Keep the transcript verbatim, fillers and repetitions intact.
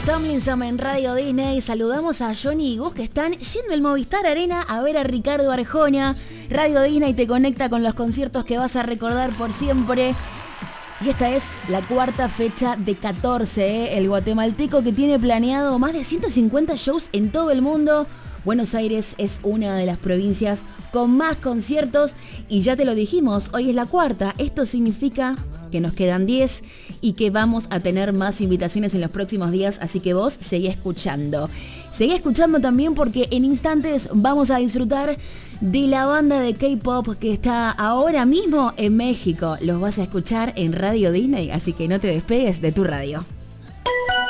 Tomlinson en Radio Disney. Saludamos a Johnny y Gus que están yendo al Movistar Arena a ver a Ricardo Arjona. Radio Disney te conecta con los conciertos que vas a recordar por siempre. Y esta es la cuarta fecha de catorce, ¿eh? El guatemalteco que tiene planeado más de ciento cincuenta shows en todo el mundo. Buenos Aires es una de las provincias con más conciertos y ya te lo dijimos, hoy es la cuarta. Esto significa que nos quedan diez y que vamos a tener más invitaciones en los próximos días, así que vos seguí escuchando. Seguí escuchando también porque en instantes vamos a disfrutar de la banda de K-pop que está ahora mismo en México. Los vas a escuchar en Radio Disney, así que no te despegues de tu radio.